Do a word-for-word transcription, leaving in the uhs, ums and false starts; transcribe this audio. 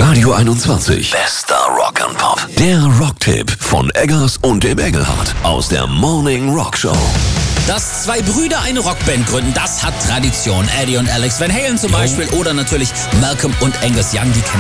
Radio einundzwanzig. Bester Rock and Pop. Der Rocktipp von Eggers und dem Engelhardt aus der Morning Rock Show. Dass zwei Brüder eine Rockband gründen, das hat Tradition. Eddie und Alex Van Halen zum Beispiel oder natürlich Malcolm und Angus Young, die kennen